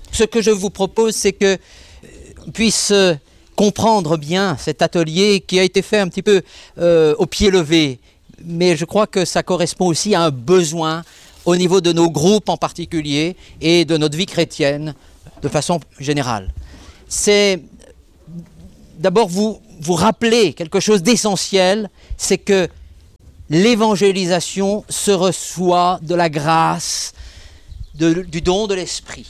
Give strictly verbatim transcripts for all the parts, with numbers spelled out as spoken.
Ce que je vous propose, c'est que euh, puisse euh, comprendre bien cet atelier qui a été fait un petit peu euh, au pied levé, mais je crois que ça correspond aussi à un besoin au niveau de nos groupes en particulier et de notre vie chrétienne de façon générale. C'est d'abord vous, vous rappeler quelque chose d'essentiel, c'est que l'évangélisation se reçoit de la grâce, de, du don de l'Esprit.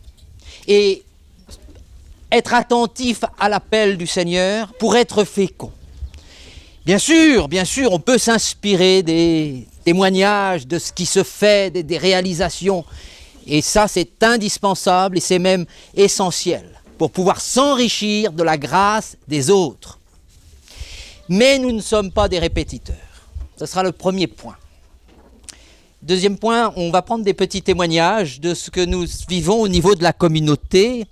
Et être attentif à l'appel du Seigneur pour être fécond. Bien sûr, bien sûr, on peut s'inspirer des témoignages de ce qui se fait, des, des réalisations. Et ça, c'est indispensable et c'est même essentiel pour pouvoir s'enrichir de la grâce des autres. Mais nous ne sommes pas des répétiteurs. Ce sera le premier point. Deuxième point, on va prendre des petits témoignages de ce que nous vivons au niveau de la communauté.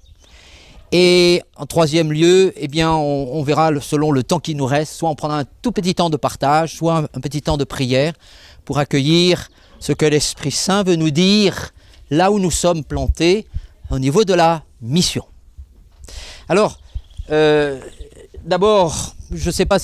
Et en troisième lieu, eh bien, on, on verra selon le temps qui nous reste, soit on prendra un tout petit temps de partage, soit un, un petit temps de prière pour accueillir ce que l'Esprit Saint veut nous dire là où nous sommes plantés au niveau de la mission. Alors, euh, d'abord, je ne sais pas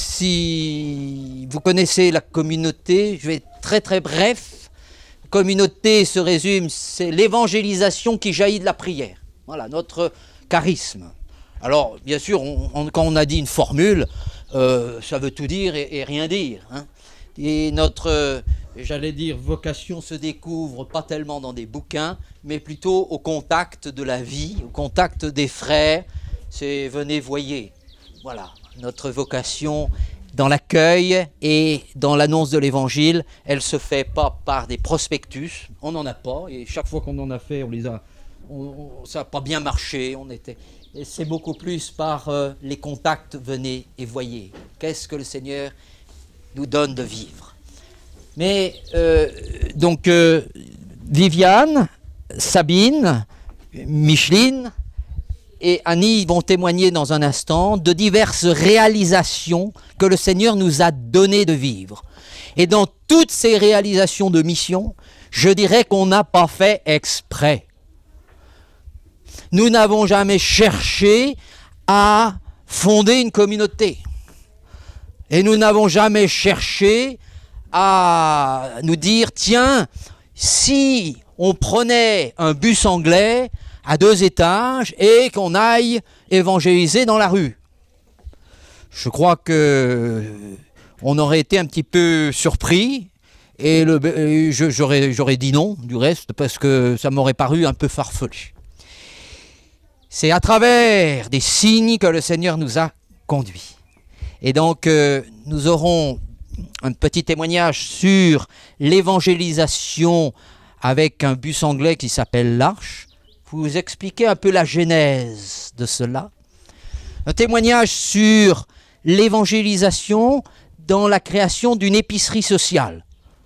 si vous connaissez la communauté, je vais être très très bref. La communauté se résume, c'est l'évangélisation qui jaillit de la prière. Voilà, notre charisme. Alors, bien sûr, on, on, quand on a dit une formule, euh, ça veut tout dire et, et rien dire. Hein. Et notre, euh, j'allais dire, vocation se découvre pas tellement dans des bouquins, mais plutôt au contact de la vie, au contact des frères. C'est venez, voyez. Voilà, notre vocation dans l'accueil et dans l'annonce de l'évangile, elle se fait pas par des prospectus, on n'en a pas, et chaque fois qu'on en a fait, on les a, on, on, ça n'a pas bien marché, on était, et c'est beaucoup plus par euh, les contacts, venez et voyez. Qu'est-ce que le Seigneur nous donne de vivre. Mais, euh, donc, euh, Viviane, Sabine, Micheline et Annie vont témoigner dans un instant de diverses réalisations que le Seigneur nous a donné de vivre. Et dans toutes ces réalisations de mission, je dirais qu'on n'a pas fait exprès. Nous n'avons jamais cherché à fonder une communauté. Et nous n'avons jamais cherché à nous dire, tiens, si on prenait un bus anglais à deux étages et qu'on aille évangéliser dans la rue. Je crois que on aurait été un petit peu surpris et le, je, j'aurais, j'aurais dit non du reste parce que ça m'aurait paru un peu farfelu. C'est à travers des signes que le Seigneur nous a conduits. Et donc euh, nous aurons un petit témoignage sur l'évangélisation avec un bus anglais qui s'appelle l'Arche. Vous expliquer un peu la genèse de cela. Un témoignage sur l'évangélisation dans la création d'une épicerie sociale.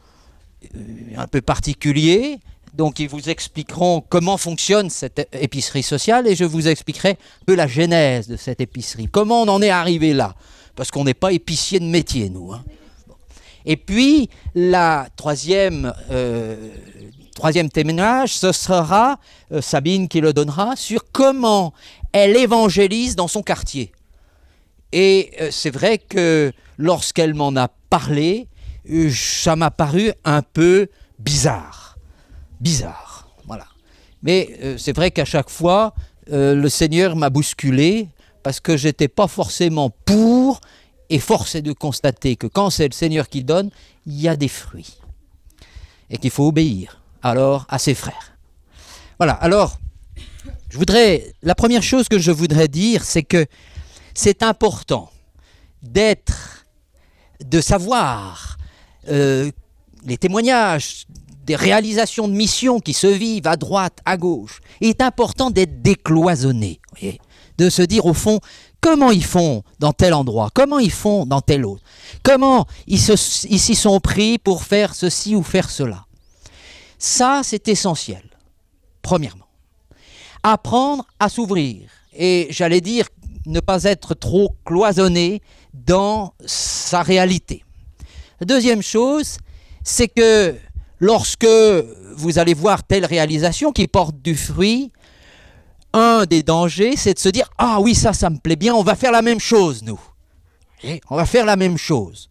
Un peu particulier, donc ils vous expliqueront comment fonctionne cette épicerie sociale et je vous expliquerai un peu la genèse de cette épicerie. Comment on en est arrivé là, parce qu'on n'est pas épicier de métier, nous. Hein. Et puis, la troisième... Euh, Troisième témoignage, ce sera euh, Sabine qui le donnera sur comment elle évangélise dans son quartier. Et euh, c'est vrai que lorsqu'elle m'en a parlé, euh, ça m'a paru un peu bizarre. Bizarre, voilà. Mais euh, c'est vrai qu'à chaque fois, euh, le Seigneur m'a bousculé parce que je n'étais pas forcément pour, et force est de constater que quand c'est le Seigneur qui donne, il y a des fruits. Et qu'il faut obéir. Alors à ses frères. Voilà, alors, je voudrais, la première chose que je voudrais dire, c'est que c'est important d'être, de savoir euh, les témoignages, des réalisations de missions qui se vivent à droite, à gauche. Il est important d'être décloisonné, vous voyez, de se dire au fond, comment ils font dans tel endroit, comment ils font dans tel autre, comment ils, se, ils s'y sont pris pour faire ceci ou faire cela. Ça, c'est essentiel, premièrement. Apprendre à s'ouvrir et, j'allais dire, ne pas être trop cloisonné dans sa réalité. La deuxième chose, c'est que lorsque vous allez voir telle réalisation qui porte du fruit, un des dangers, c'est de se dire « Ah oui, ça, ça me plaît bien, on va faire la même chose, nous. » On va faire la même chose.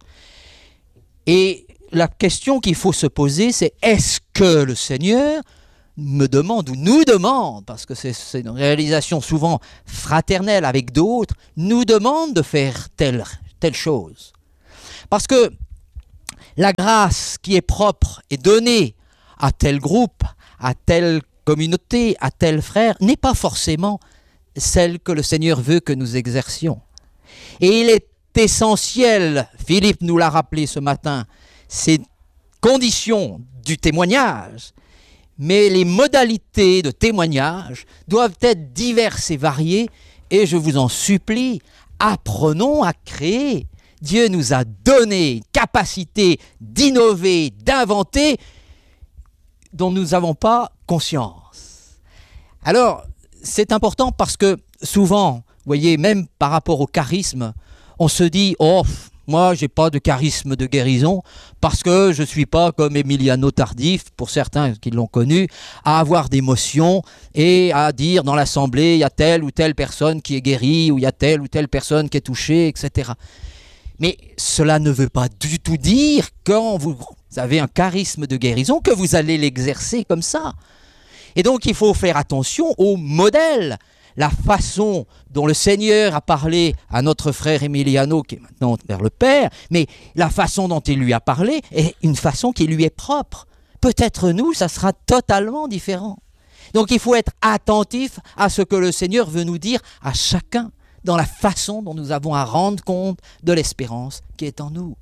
Et la question qu'il faut se poser, c'est est-ce que le Seigneur me demande ou nous demande, parce que c'est, c'est une réalisation souvent fraternelle avec d'autres, nous demande de faire telle, telle chose. Parce que la grâce qui est propre et donnée à tel groupe, à telle communauté, à tel frère, n'est pas forcément celle que le Seigneur veut que nous exercions. Et il est essentiel, Philippe nous l'a rappelé ce matin, ces conditions du témoignage, mais les modalités de témoignage doivent être diverses et variées, et je vous en supplie, apprenons à créer. Dieu nous a donné une capacité d'innover, d'inventer, dont nous n'avons pas conscience. Alors, c'est important parce que souvent, vous voyez, même par rapport au charisme, on se dit « Oh, moi, je n'ai pas de charisme de guérison parce que je ne suis pas comme Emiliano Tardif, pour certains qui l'ont connu, à avoir d'émotions et à dire dans l'assemblée, il y a telle ou telle personne qui est guérie ou il y a telle ou telle personne qui est touchée, et cetera » Mais cela ne veut pas du tout dire, quand vous avez un charisme de guérison, que vous allez l'exercer comme ça. Et donc, il faut faire attention au modèle, la façon dont le Seigneur a parlé à notre frère Emiliano, qui est maintenant vers le Père, mais la façon dont il lui a parlé est une façon qui lui est propre. Peut-être nous, ça sera totalement différent. Donc, il faut être attentif à ce que le Seigneur veut nous dire à chacun, dans la façon dont nous avons à rendre compte de l'espérance qui est en nous.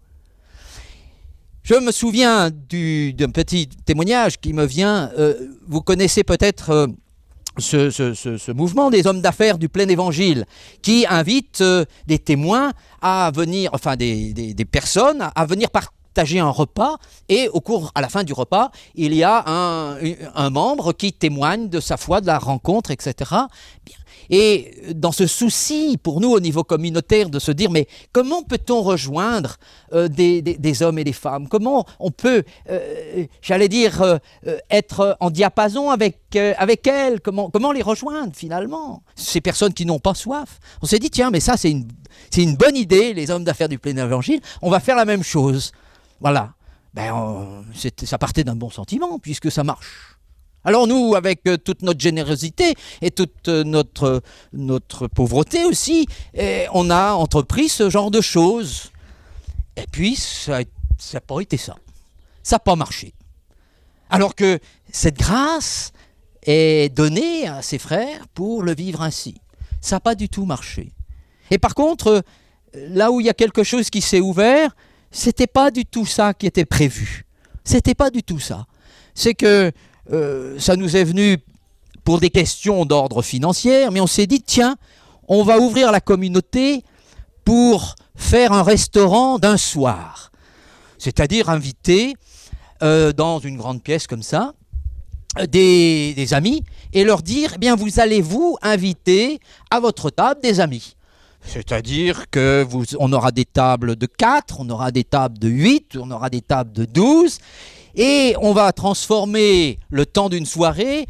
Je me souviens du, d'un petit témoignage qui me vient. Euh, vous connaissez peut-être euh, ce, ce, ce, ce mouvement des hommes d'affaires du plein évangile qui invite euh, des témoins à venir, enfin des, des, des personnes à, à venir partager un repas, et au cours, à la fin du repas, il y a un, un membre qui témoigne de sa foi, de la rencontre, et cetera. Bien. Et dans ce souci, pour nous, au niveau communautaire, de se dire, mais comment peut-on rejoindre euh, des, des, des hommes et des femmes? Comment on peut, euh, j'allais dire, euh, être en diapason avec, euh, avec elles? Comment, comment les rejoindre, finalement? Ces personnes qui n'ont pas soif. On s'est dit, tiens, mais ça, c'est une, c'est une bonne idée, les hommes d'affaires du plein évangile. On va faire la même chose. Voilà. Ben, on, ça partait d'un bon sentiment, puisque ça marche. Alors nous, avec euh, toute notre générosité et toute euh, notre, notre pauvreté aussi, eh, on a entrepris ce genre de choses. Et puis, ça n'a pas été ça. Ça n'a pas marché. Alors que cette grâce est donnée à ses frères pour le vivre ainsi. Ça n'a pas du tout marché. Et par contre, là où il y a quelque chose qui s'est ouvert, c'était pas du tout ça qui était prévu. C'était pas du tout ça. C'est que Euh, ça nous est venu pour des questions d'ordre financier, mais on s'est dit, tiens, on va ouvrir la communauté pour faire un restaurant d'un soir. C'est-à-dire inviter euh, dans une grande pièce comme ça des, des amis et leur dire, eh bien, vous allez vous inviter à votre table des amis. C'est-à-dire que vous, on aura des tables de quatre, on aura des tables de huit, on aura des tables de douze. Et on va transformer le temps d'une soirée,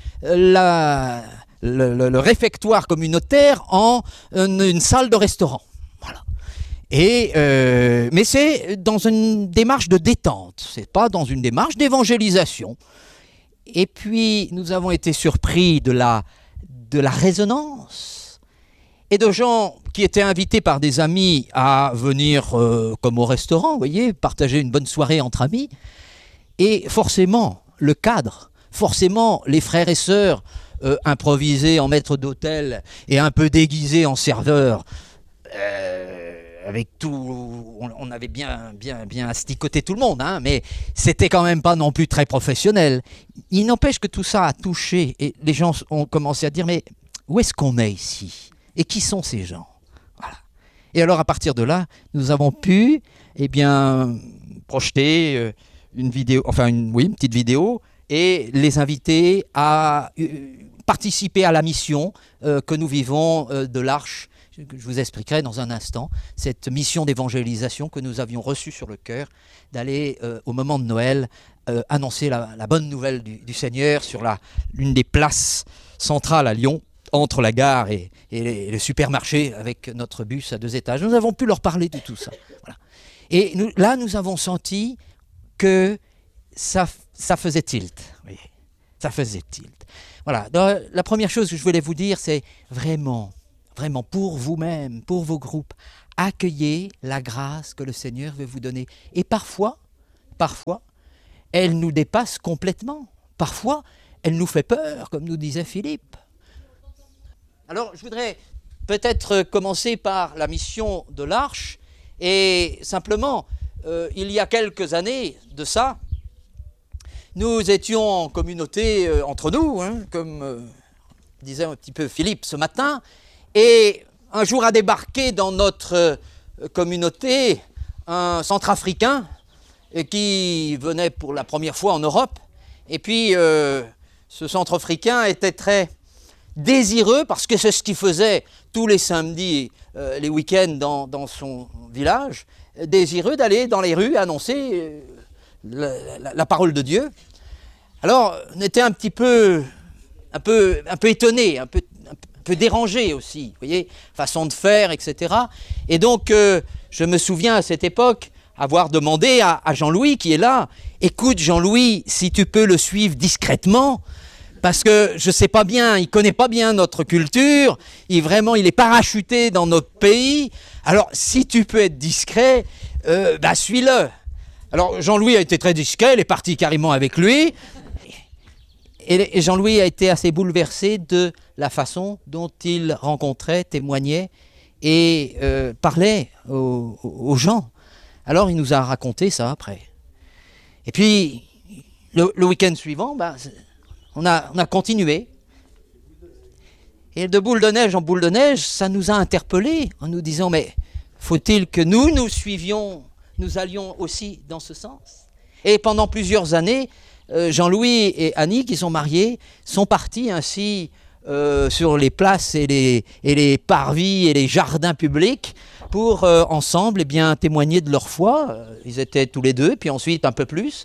la, le, le, le réfectoire communautaire en une, une salle de restaurant. Voilà. Et, euh, mais c'est dans une démarche de détente, c'est pas dans une démarche d'évangélisation. Et puis nous avons été surpris de la, de la résonance et de gens qui étaient invités par des amis à venir euh, comme au restaurant, vous voyez, partager une bonne soirée entre amis. Et forcément, le cadre, forcément, les frères et sœurs euh, improvisés en maître d'hôtel et un peu déguisés en serveurs, euh, avec tout, on, on avait bien, bien, bien asticoté tout le monde, hein, mais c'était quand même pas non plus très professionnel. Il n'empêche que tout ça a touché et les gens ont commencé à dire, mais où est-ce qu'on est ici? Et qui sont ces gens? Voilà. Et alors, à partir de là, nous avons pu, eh bien, projeter euh, une vidéo, enfin une, oui, une petite vidéo, et les inviter à euh, participer à la mission euh, que nous vivons euh, de l'Arche. Je, je vous expliquerai dans un instant cette mission d'évangélisation que nous avions reçue sur le cœur, d'aller euh, au moment de Noël euh, annoncer la, la bonne nouvelle du, du Seigneur sur la, l'une des places centrales à Lyon. entre la gare et, et le supermarché avec notre bus à deux étages. Nous avons pu leur parler de tout ça. Voilà. Et nous, là, nous avons senti que ça, ça faisait tilt. Oui, ça faisait tilt. Voilà. Donc, la première chose que je voulais vous dire, c'est vraiment, vraiment pour vous-même, pour vos groupes, accueillez la grâce que le Seigneur veut vous donner. Et parfois, parfois, elle nous dépasse complètement. Parfois, elle nous fait peur, comme nous disait Philippe. Alors, je voudrais peut-être commencer par la mission de l'Arche. Et simplement, euh, il y a quelques années de ça, nous étions en communauté euh, entre nous, hein, comme euh, disait un petit peu Philippe ce matin, et un jour a débarqué dans notre euh, communauté un centrafricain euh, qui venait pour la première fois en Europe. Et puis, euh, ce centrafricain était très désireux, parce que c'est ce qu'il faisait tous les samedis, euh, les week-ends dans, dans son village, désireux d'aller dans les rues annoncer euh, la, la, la parole de Dieu. Alors, on était un petit peu, un peu, un peu étonnés, un peu, un peu dérangés aussi, vous voyez, façon de faire, et cetera. Et donc, euh, je me souviens à cette époque avoir demandé à, à Jean-Louis, qui est là, « Écoute Jean-Louis, si tu peux le suivre discrètement, parce que je ne sais pas bien, il ne connaît pas bien notre culture, il, vraiment, il est parachuté dans notre pays, alors si tu peux être discret, euh, bah, suis-le. » Alors Jean-Louis a été très discret, il est parti carrément avec lui, et Jean-Louis a été assez bouleversé de la façon dont il rencontrait, témoignait et euh, parlait aux, aux gens. Alors il nous a raconté ça après. Et puis, le, le week-end suivant, bah, On a, on a continué. Et de boule de neige en boule de neige, ça nous a interpellés en nous disant, mais faut-il que nous, nous suivions, nous allions aussi dans ce sens? Et pendant plusieurs années, euh, Jean-Louis et Annie, qui sont mariés, sont partis ainsi euh, sur les places et les, et les parvis et les jardins publics pour euh, ensemble eh bien, témoigner de leur foi. Ils étaient tous les deux, puis ensuite un peu plus.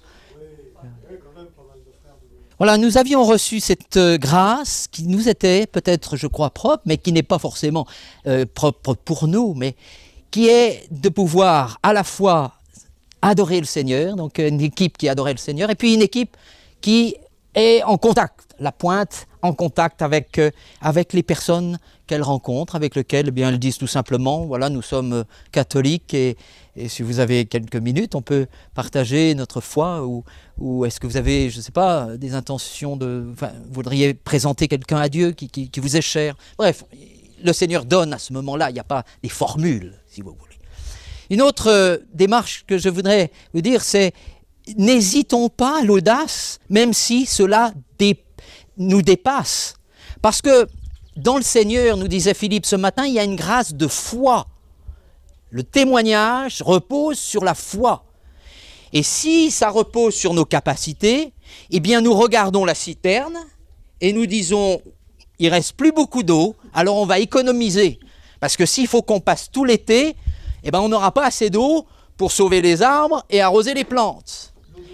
Voilà, nous avions reçu cette euh, grâce qui nous était peut-être, je crois, propre, mais qui n'est pas forcément euh, propre pour nous, mais qui est de pouvoir à la fois adorer le Seigneur, donc une équipe qui adorait le Seigneur, et puis une équipe qui est en contact, la pointe, en contact avec, euh, avec les personnes qu'elle rencontre, avec lesquelles eh bien, elles disent tout simplement, voilà, nous sommes catholiques et, et si vous avez quelques minutes, on peut partager notre foi ou, ou est-ce que vous avez, je ne sais pas, des intentions de... Enfin, vous voudriez présenter quelqu'un à Dieu qui, qui, qui vous est cher. Bref, le Seigneur donne à ce moment-là, il n'y a pas des formules, si vous voulez. Une autre euh, démarche que je voudrais vous dire, c'est n'hésitons pas à l'audace, même si cela dé, nous dépasse. Parce que dans le Seigneur, nous disait Philippe ce matin, il y a une grâce de foi. Le témoignage repose sur la foi. Et si ça repose sur nos capacités, eh bien nous regardons la citerne et nous disons, il ne reste plus beaucoup d'eau, alors on va économiser. Parce que s'il faut qu'on passe tout l'été, eh ben on n'aura pas assez d'eau pour sauver les arbres et arroser les plantes.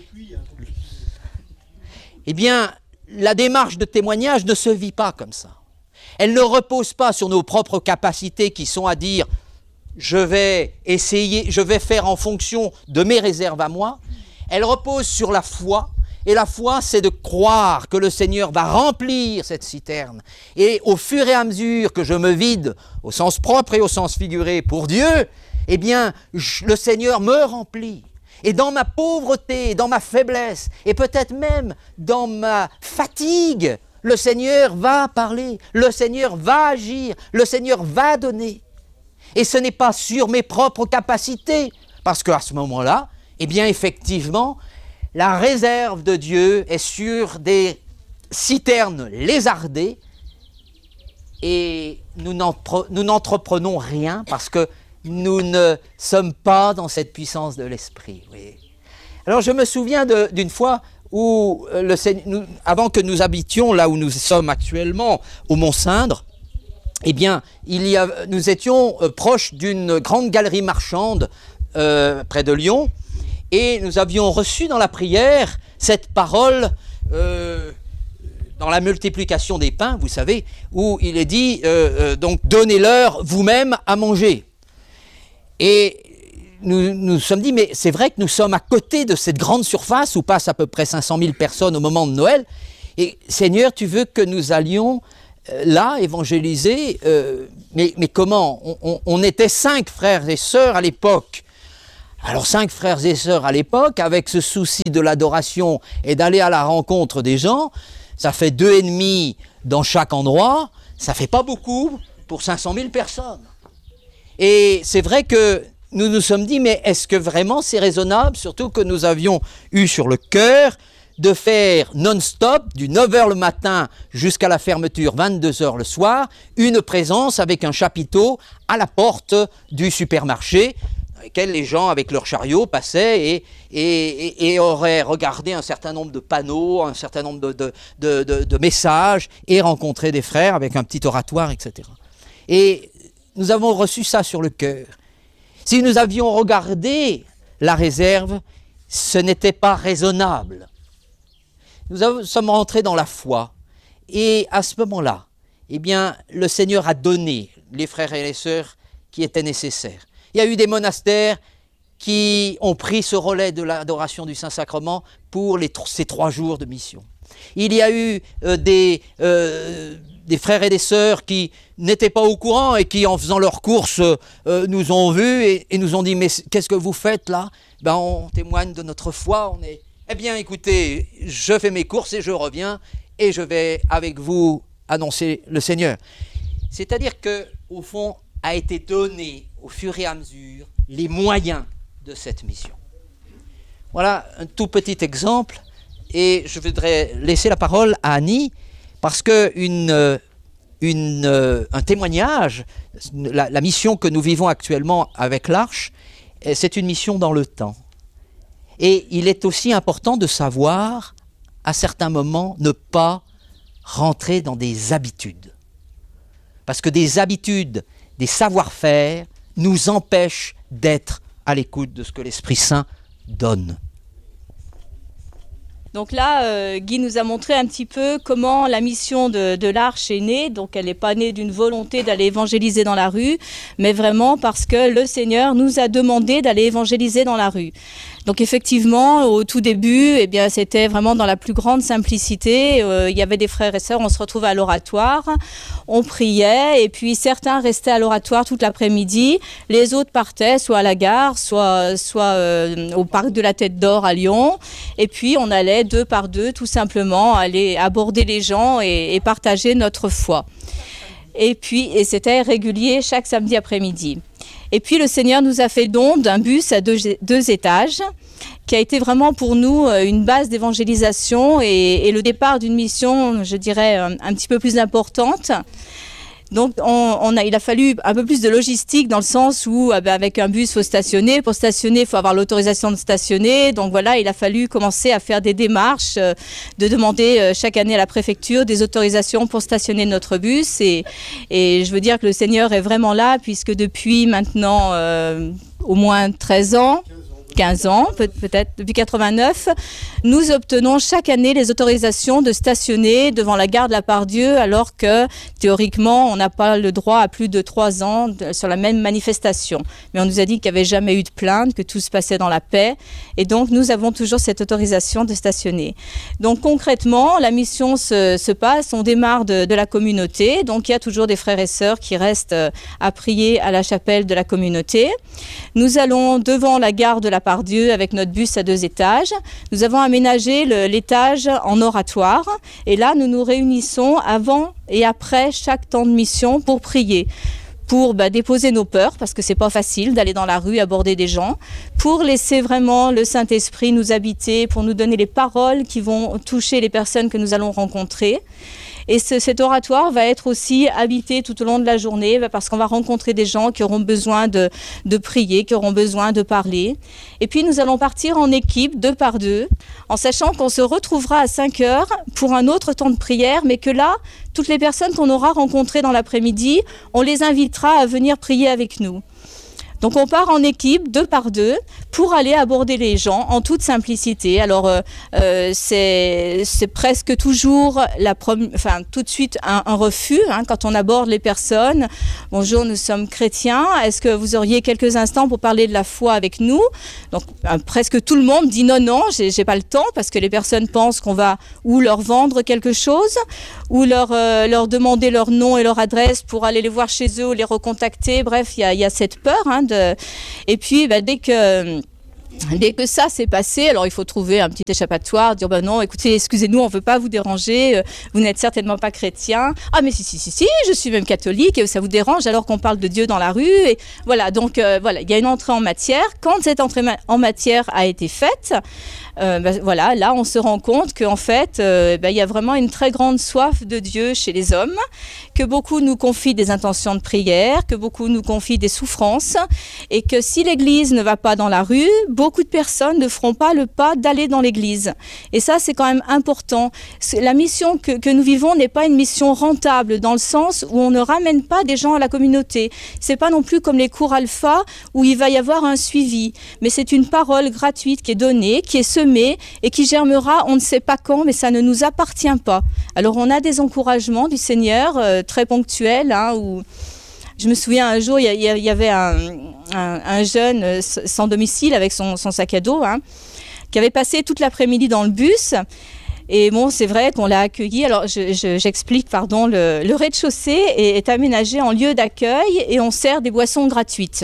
Eh bien, la démarche de témoignage ne se vit pas comme ça. Elle ne repose pas sur nos propres capacités qui sont à dire « je vais essayer, je vais faire en fonction de mes réserves à moi ». Elle repose sur la foi. Et la foi, c'est de croire que le Seigneur va remplir cette citerne. Et au fur et à mesure que je me vide, au sens propre et au sens figuré, pour Dieu, eh bien, je, le Seigneur me remplit. Et dans ma pauvreté, dans ma faiblesse, et peut-être même dans ma fatigue, le Seigneur va parler, le Seigneur va agir, le Seigneur va donner. Et ce n'est pas sur mes propres capacités, parce qu'à ce moment-là, eh bien, effectivement, la réserve de Dieu est sur des citernes lézardées et nous n'entreprenons rien parce que nous ne sommes pas dans cette puissance de l'esprit. Oui. Alors je me souviens d'une fois où, le Seigneur, nous, avant que nous habitions là où nous sommes actuellement, au Mont-Cindre, eh bien, il y a, nous étions euh, proches d'une grande galerie marchande euh, près de Lyon. Et nous avions reçu dans la prière cette parole euh, dans la multiplication des pains, vous savez, où il est dit, euh, euh, donc donnez-leur vous-même à manger. Et nous nous sommes dit, mais c'est vrai que nous sommes à côté de cette grande surface où passent à peu près cinq cent mille personnes au moment de Noël. Et Seigneur, tu veux que nous allions euh, là évangéliser, euh, mais, mais comment on, on, on était cinq frères et sœurs à l'époque. Alors cinq frères et sœurs à l'époque, avec ce souci de l'adoration et d'aller à la rencontre des gens, ça fait deux et demi dans chaque endroit, ça fait pas beaucoup pour cinq cent mille personnes. Et c'est vrai que nous nous sommes dit, mais est-ce que vraiment c'est raisonnable, surtout que nous avions eu sur le cœur de faire non-stop, du neuf heures le matin jusqu'à la fermeture, vingt-deux heures le soir, une présence avec un chapiteau à la porte du supermarché, dans lequel les gens avec leurs chariots passaient et, et, et, et auraient regardé un certain nombre de panneaux, un certain nombre de, de, de, de, de messages et rencontré des frères avec un petit oratoire, et cetera. Et nous avons reçu ça sur le cœur. Si nous avions regardé la réserve, ce n'était pas raisonnable. Nous avons, sommes rentrés dans la foi et à ce moment-là, eh bien, le Seigneur a donné les frères et les sœurs qui étaient nécessaires. Il y a eu des monastères qui ont pris ce relais de l'adoration du Saint-Sacrement pour les, ces trois jours de mission. Il y a eu euh, des, euh, des frères et des sœurs qui n'étaient pas au courant et qui, en faisant leurs courses, euh, nous ont vus et, et nous ont dit « Mais qu'est-ce que vous faites là ?» Ben, on témoigne de notre foi. On est, eh bien, écoutez, je fais mes courses et je reviens et je vais avec vous annoncer le Seigneur. C'est-à-dire qu'au fond, a été donné au fur et à mesure les moyens de cette mission. Voilà un tout petit exemple et je voudrais laisser la parole à Annie parce que une, une, un témoignage, la, la mission que nous vivons actuellement avec l'Arche, c'est une mission dans le temps. Et il est aussi important de savoir, à certains moments, ne pas rentrer dans des habitudes. Parce que des habitudes, des savoir-faire nous empêchent d'être à l'écoute de ce que l'Esprit Saint donne. Donc là, euh, Guy nous a montré un petit peu comment la mission de, de l'Arche est née. Donc elle n'est pas née d'une volonté d'aller évangéliser dans la rue, mais vraiment parce que le Seigneur nous a demandé d'aller évangéliser dans la rue. Donc effectivement, au tout début, eh bien, c'était vraiment dans la plus grande simplicité. Euh, il y avait des frères et sœurs, on se retrouvait à l'oratoire, on priait, et puis certains restaient à l'oratoire toute l'après-midi, les autres partaient soit à la gare, soit, soit euh, au parc de la Tête d'Or à Lyon, et puis on allait deux par deux, tout simplement, aller aborder les gens et, et partager notre foi. Et puis, et c'était régulier chaque samedi après-midi. Et puis le Seigneur nous a fait don d'un bus à deux, deux étages qui a été vraiment pour nous une base d'évangélisation et, et le départ d'une mission, je dirais, un, un petit peu plus importante. Donc on, on a, il a fallu un peu plus de logistique dans le sens où eh bien, avec un bus, il faut stationner. Pour stationner, il faut avoir l'autorisation de stationner. Donc voilà, il a fallu commencer à faire des démarches, euh, de demander euh, chaque année à la préfecture des autorisations pour stationner notre bus. Et, et je veux dire que le Seigneur est vraiment là puisque depuis maintenant euh, au moins treize ans, quinze ans, peut- peut-être depuis quatre-vingt-neuf, nous obtenons chaque année les autorisations de stationner devant la gare de la Part-Dieu alors que théoriquement on n'a pas le droit à plus de trois ans de, sur la même manifestation. Mais on nous a dit qu'il n'y avait jamais eu de plainte, que tout se passait dans la paix et donc nous avons toujours cette autorisation de stationner. Donc concrètement, la mission se, se passe, on démarre de, de la communauté, donc il y a toujours des frères et sœurs qui restent à prier à la chapelle de la communauté. Nous allons devant la gare de la Part-Dieu avec notre bus à deux étages. Nous avons aménagé le, l'étage en oratoire et là nous nous réunissons avant et après chaque temps de mission pour prier, pour bah, déposer nos peurs parce que c'est pas facile d'aller dans la rue aborder des gens, pour laisser vraiment le Saint-Esprit nous habiter, pour nous donner les paroles qui vont toucher les personnes que nous allons rencontrer. Et ce, cet oratoire va être aussi habité tout au long de la journée parce qu'on va rencontrer des gens qui auront besoin de, de prier, qui auront besoin de parler. Et puis nous allons partir en équipe, deux par deux, en sachant qu'on se retrouvera à cinq heures pour un autre temps de prière, mais que là, toutes les personnes qu'on aura rencontrées dans l'après-midi, on les invitera à venir prier avec nous. Donc on part en équipe, deux par deux, pour aller aborder les gens en toute simplicité. Alors euh, euh, c'est, c'est presque toujours, la prom- enfin, tout de suite un, un refus hein, quand on aborde les personnes. Bonjour, nous sommes chrétiens, est-ce que vous auriez quelques instants pour parler de la foi avec nous? Donc euh, presque tout le monde dit non, non, j'ai, j'ai pas le temps, parce que les personnes pensent qu'on va ou leur vendre quelque chose, ou leur, euh, leur demander leur nom et leur adresse pour aller les voir chez eux ou les recontacter. Bref, il y a, y a cette peur. Hein, de... Et puis, bah, dès que... Dès que ça s'est passé, alors il faut trouver un petit échappatoire, dire ben non, écoutez, excusez-nous, on ne veut pas vous déranger, vous n'êtes certainement pas chrétien. Ah mais si, si, si, si, je suis même catholique, et ça vous dérange alors qu'on parle de Dieu dans la rue. Et voilà, donc euh, voilà, il y a une entrée en matière. Quand cette entrée en matière a été faite, euh, ben, voilà, là on se rend compte qu'en fait, euh, ben, il y a vraiment une très grande soif de Dieu chez les hommes, que beaucoup nous confient des intentions de prière, que beaucoup nous confient des souffrances, et que si l'Église ne va pas dans la rue, beaucoup de personnes ne feront pas le pas d'aller dans l'église. Et ça, c'est quand même important. La mission que, que nous vivons n'est pas une mission rentable, dans le sens où on ne ramène pas des gens à la communauté. C'est pas non plus comme les cours alpha où il va y avoir un suivi. Mais c'est une parole gratuite qui est donnée, qui est semée et qui germera, on ne sait pas quand, mais ça ne nous appartient pas. Alors on a des encouragements du Seigneur, euh, très ponctuels, hein, où... Je me souviens un jour, il y, y avait un, un, un jeune sans domicile avec son, son sac à dos, hein, qui avait passé toute l'après-midi dans le bus. Et bon, c'est vrai qu'on l'a accueilli. Alors, je, je, j'explique, pardon, le, le rez-de-chaussée est, est aménagé en lieu d'accueil et on sert des boissons gratuites.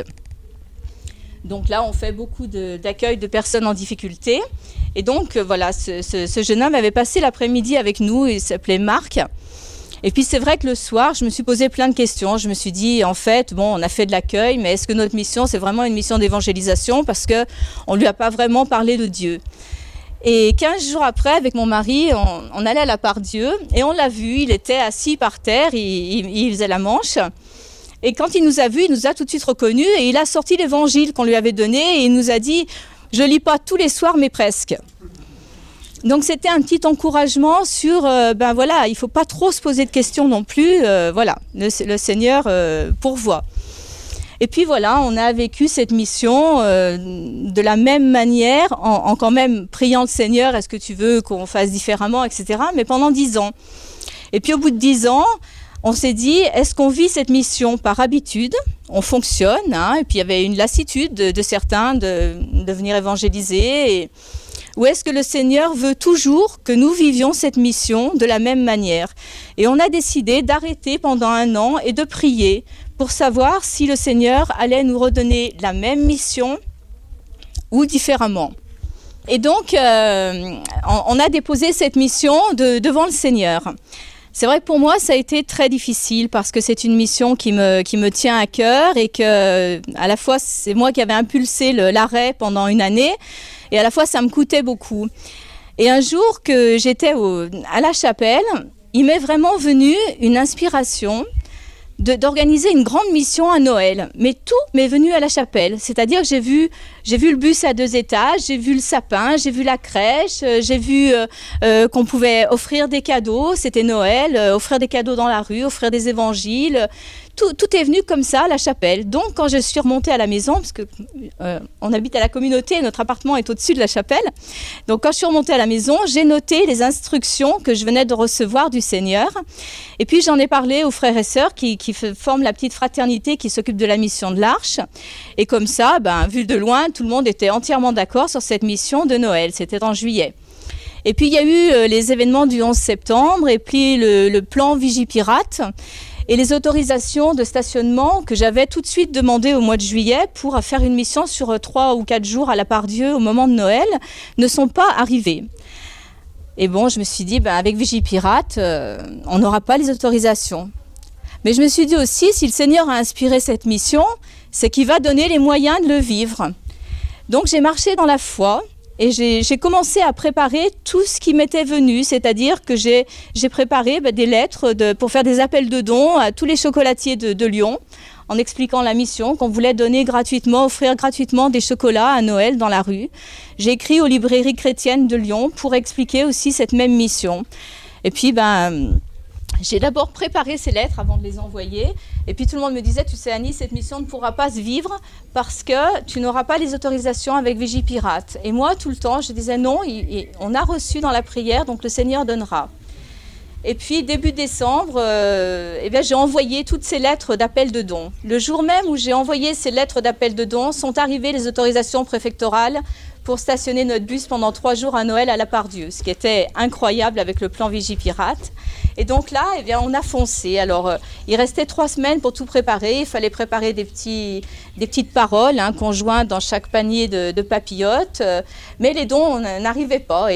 Donc là, on fait beaucoup de, d'accueil de personnes en difficulté. Et donc, voilà, ce, ce, ce jeune homme avait passé l'après-midi avec nous, il s'appelait Marc. Et puis c'est vrai que le soir, je me suis posé plein de questions. Je me suis dit, en fait, bon, on a fait de l'accueil, mais est-ce que notre mission, c'est vraiment une mission d'évangélisation? Parce qu'on ne lui a pas vraiment parlé de Dieu. Et quinze jours après, avec mon mari, on, on allait à la part Dieu et on l'a vu, il était assis par terre, il, il, il faisait la manche. Et quand il nous a vus, il nous a tout de suite reconnus et il a sorti l'évangile qu'on lui avait donné et il nous a dit, je ne lis pas tous les soirs, mais presque. Donc c'était un petit encouragement sur, euh, ben voilà, il ne faut pas trop se poser de questions non plus, euh, voilà, le, le Seigneur euh, pourvoit. Et puis voilà, on a vécu cette mission euh, de la même manière, en, en quand même priant le Seigneur, est-ce que tu veux qu'on fasse différemment, et cetera, mais pendant dix ans. Et puis au bout de dix ans, on s'est dit, est-ce qu'on vit cette mission par habitude? On fonctionne, hein, et puis il y avait une lassitude de, de certains de, de venir évangéliser, et... Ou est-ce que le Seigneur veut toujours que nous vivions cette mission de la même manière? Et on a décidé d'arrêter pendant un an et de prier pour savoir si le Seigneur allait nous redonner la même mission ou différemment. Et donc, euh, on a déposé cette mission de, devant le Seigneur. C'est vrai que pour moi, ça a été très difficile parce que c'est une mission qui me, qui me tient à cœur et que, à la fois, c'est moi qui avais impulsé le, l'arrêt pendant une année. Et à la fois, ça me coûtait beaucoup. Et un jour que j'étais au, à la chapelle, il m'est vraiment venu une inspiration de, d'organiser une grande mission à Noël. Mais tout m'est venu à la chapelle. C'est-à-dire que j'ai vu, j'ai vu le bus à deux étages, j'ai vu le sapin, j'ai vu la crèche, j'ai vu euh, euh, qu'on pouvait offrir des cadeaux. C'était Noël, euh, offrir des cadeaux dans la rue, offrir des évangiles. Tout, tout est venu comme ça à la chapelle. Donc, quand je suis remontée à la maison, parce que euh, on habite à la communauté, notre appartement est au-dessus de la chapelle. Donc, quand je suis remontée à la maison, j'ai noté les instructions que je venais de recevoir du Seigneur. Et puis, j'en ai parlé aux frères et sœurs qui, qui forment la petite fraternité qui s'occupe de la mission de l'Arche. Et comme ça, ben, vu de loin, tout le monde était entièrement d'accord sur cette mission de Noël. C'était en juillet. Et puis, il y a eu euh, les événements du onze septembre et puis le, le plan Vigipirate. Et les autorisations de stationnement que j'avais tout de suite demandées au mois de juillet pour faire une mission sur trois ou quatre jours à la part Dieu au moment de Noël ne sont pas arrivées. Et bon, je me suis dit, ben, avec Vigipirate, euh, on n'aura pas les autorisations. Mais je me suis dit aussi, si le Seigneur a inspiré cette mission, c'est qu'il va donner les moyens de le vivre. Donc j'ai marché dans la foi. Et j'ai, j'ai commencé à préparer tout ce qui m'était venu, c'est-à-dire que j'ai, j'ai préparé ben, des lettres de, pour faire des appels de dons à tous les chocolatiers de, de Lyon, en expliquant la mission, qu'on voulait donner gratuitement, offrir gratuitement des chocolats à Noël dans la rue. J'ai écrit aux librairies chrétiennes de Lyon pour expliquer aussi cette même mission. Et puis, ben, j'ai d'abord préparé ces lettres avant de les envoyer. Et puis tout le monde me disait, tu sais Annie, cette mission ne pourra pas se vivre parce que tu n'auras pas les autorisations avec Vigipirate. Et moi, tout le temps, je disais non, il, il, on a reçu dans la prière, donc le Seigneur donnera. Et puis début décembre, euh, eh bien, j'ai envoyé toutes ces lettres d'appel de dons. Le jour même où j'ai envoyé ces lettres d'appel de dons, sont arrivées les autorisations préfectorales pour stationner notre bus pendant trois jours à Noël à la Pardieu, ce qui était incroyable avec le plan Vigipirate. Et donc là, eh bien, on a foncé. Alors, euh, il restait trois semaines pour tout préparer. Il fallait préparer des, petits, des petites paroles hein, conjointes dans chaque panier de, de papillotes. Euh, mais les dons, on n'arrivait pas.